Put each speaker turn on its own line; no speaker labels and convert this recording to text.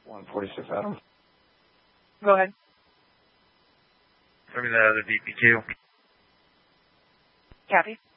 146 Adam.
Go ahead.
Send me that other DPQ.
Copy.